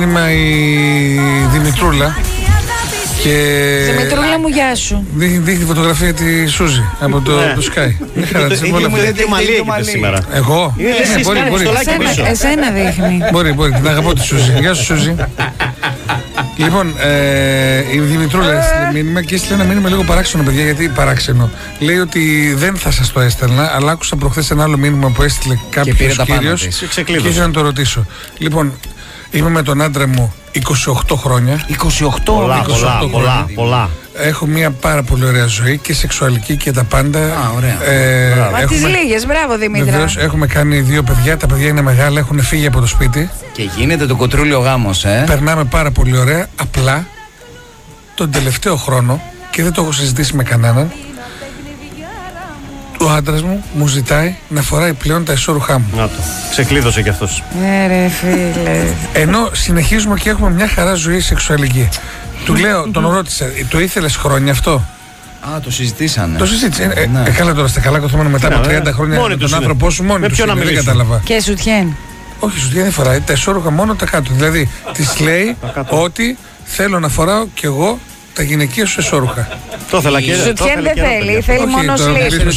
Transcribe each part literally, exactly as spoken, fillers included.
Είμαι η Δημητρούλα και... Δημητρούλα μου, γεια σου. Δείχνει τη φωτογραφία τη Σούζη από το Sky. Δεν χαρακτηρίζει όλα αυτά. Τι μαλλί έχετε σήμερα. Εγώ. Μπορεί, μπορεί. Εσένα δείχνει. Μπορεί, μπορεί. Την αγαπώ τη Σούζη. Γεια σου, Σούζη. Λοιπόν, η Δημητρούλα έστειλε μήνυμα και έστειλε ένα μήνυμα λίγο παράξενο, παιδιά, γιατί παράξενο. Λέει ότι δεν θα σας το έστελνα, αλλά άκουσα προχθές ένα άλλο μήνυμα που έστειλε κάποιος κύριος και ήθελα να το ρωτήσω. Λοιπόν, είμαι με τον άντρα μου είκοσι οκτώ χρόνια. είκοσι οκτώ, πολλά, είκοσι οκτώ πολλά, πολλά, πολλά. Έχω μια πάρα πολύ ωραία ζωή και σεξουαλική και τα πάντα. Α, ωραία. Ε, Μα έχουμε... τις λίγες, μπράβο Δημήτρα. Βεβαίως, έχουμε κάνει δύο παιδιά, τα παιδιά είναι μεγάλα, έχουν φύγει από το σπίτι. Και γίνεται το κοτρούλιο γάμος, ε. Περνάμε πάρα πολύ ωραία, απλά τον τελευταίο χρόνο, και δεν το έχω συζητήσει με κανέναν, ο άντρας μου μου ζητάει να φοράει πλέον τα ισόρουχά μου. Να το. Ξεκλείδωσε κι αυτός. Ναι, ρε φίλε. Ενώ συνεχίζουμε και έχουμε μια χαρά ζωή σεξουαλική. Του λέω, τον ρώτησα, το ήθελες χρόνια αυτό? Α, το συζητήσανε. Το συζήτησε. Ε, ναι. ε, καλά τώρα, στα καλά κοθούμενο μετά από τριάντα χρόνια με τον άνθρωπό σου, μόνοι τους είναι, δεν κατάλαβα. Και σουτιέν. Όχι, σουτιέν δεν φοράει, τα ισόρουχα μόνο τα κάτω. Δηλαδή, της λέει ότι θέλω να φοράω κι εγώ τα γυναικεία σου ισόρουχα. Το ήθελα και σουτιέν δεν θέλει, θέλει μόνο σλίπ.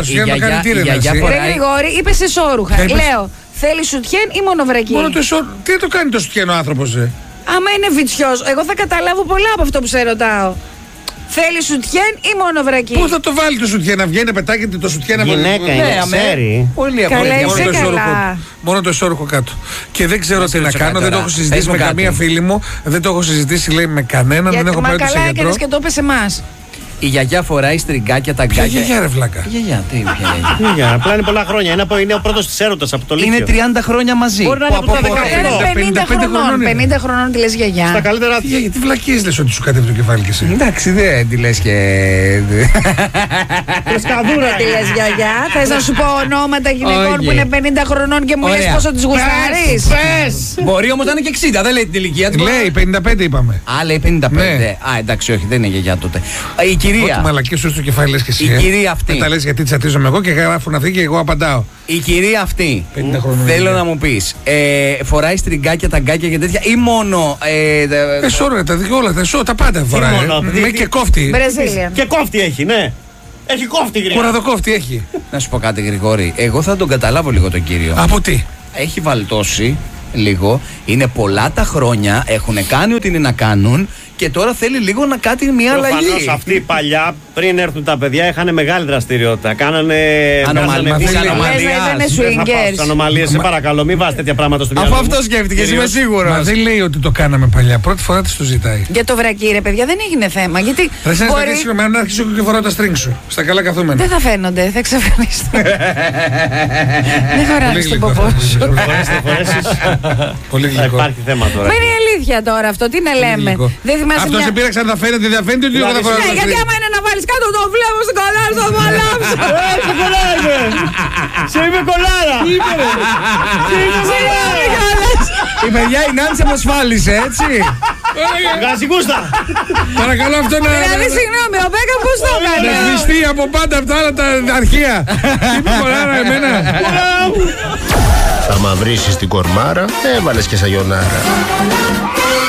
Γρηγόρη, είπες ισόρουχα. Λέω, θέλει σουτιέν ή μόνο βρακί? Μόνο το ισόρουχα. Τι το κάνει το σουτιέν ο άνθρωπος, ε? Άμα είναι βιτσιός, εγώ θα καταλάβω πολλά από αυτό που σε ρωτάω. Θέλει σουτιέν ή μόνο βρακί? Πού θα το βάλει το σουτιέν, να βγαίνει, να πετάγεται το σουτιέν από την γυναίκα, είναι, ξέρει. Πολύ απλά. Μόνο το ισόρουχο κάτω. Και δεν ξέρω τι να κάνω, δεν το έχω συζητήσει με καμία φίλη μου, δεν το έχω συζητήσει, λέει, με κανέναν, δεν έχω πάει το σε γιατρό. Μα καλά έκανες και το είπες εμάς. Η γιαγιά φοράει στριγκάκια, τα γκάκια. Ποια γιαγιά, ρε βλάκα? Γιαγιά, τι, ποια γιαγιά? Γιαγιά, απλά είναι πολλά χρόνια. Είναι, είναι ο πρώτος της έρωτας από το Λύκειο. Είναι τριάντα χρόνια μαζί. Μπορεί να είναι από τα πενήντα χρονών. πενήντα χρονών τη λες γιαγιά. Στα καλύτερα της. Τι βλακίες λες ότι σου κατέβει το κεφάλι και εσύ? Εντάξει, δεν τη λες και... Προσκαδούρα τη λες γιαγιά. Θες να σου πω ονόματα γυναικών που είναι πενήντα χρονών και μου λες πόσο τις γουστάρεις? Πες! Μπορεί όμως να είναι και εξήντα, δεν λέει την ηλικία του. Λέει πενήντα πέντε είπαμε. Α, λέει πενήντα πέντε. Α, εντάξει, όχι, δεν είναι γιαγιά τότε. Η κυρία. Στο κεφάλι λες και εσύ. Η κυρία αυτή. Δεν τα λες γιατί τσατίζομαι εγώ και γράφουν αυτοί και εγώ απαντάω. Η κυρία αυτή. Θέλω να μου πεις, ε, φοράει στριγκάκια, ταγκάκια και τέτοια ή μόνο. Ε, ε σώρο, τα δικά όλα, τα, σώ, τα πάντα φοράει. Με και κόφτη. Βραζίλια. Και κόφτη έχει, ναι. Έχει κόφτη, Γρηγόρη. Κουραδοκόφτη έχει. Να σου πω κάτι, Γρηγόρη. Εγώ θα τον καταλάβω λίγο τον κύριο. Από τι? Έχει βαλτώσει λίγο. Είναι πολλά τα χρόνια. Έχουν κάνει ό,τι είναι να κάνουν. Και τώρα θέλει λίγο να κάνει μια αλλαγή. Προφανώς αυτοί παλιά, πριν έρθουν τα παιδιά, είχαν μεγάλη δραστηριότητα. Κάνανε ανομαλίες. Ανομαλίες, σε παρακαλώ, μην βάζετε τέτοια πράγματα στο μυαλό. Αφού αυτό σκέφτηκες, είμαι σίγουρος. Μα δεν λέει ότι το κάναμε παλιά. Πρώτη φορά της το ζητάει. Για το βρακί, ρε παιδιά, δεν έγινε θέμα. Γιατί. Θα σε αρχίσει με να αρχίσω και φοράω τα στρίνγκ σου. Στα καλά καθούμενα. Δεν θα φαίνονται, θα εξαφανιστούν. Δεν χωράνε στον ποπό σου. Πολύ γλυκό. Υπάρχει θέμα τώρα. Μα είναι η αλήθεια τώρα αυτό, τι να λέμε. Αυτό σε πήραξε να φαίνεται, δεν φαίνεται ότι δεν θα φοράς. Ναι, γιατί άμα είναι να βάλεις κάτω το βλέπω στην κολάρα, θα το μαλάψω. Σε κολάρα είμαι. Σε είμαι κολάρα. Η παιδιά η Νάντσα μας φάλισε, έτσι. Γαζικούστα. Παρακαλώ αυτό να... Δηλαδή συγγνώμη, ο Μπέκα πώς το έκανε? Να σβηστεί από πάντα από τα άλλα τα αρχεία. Είπε κολάρα εμένα. Θα μαυρίσεις την κορμάρα, έβαλες και σαγιονάρα.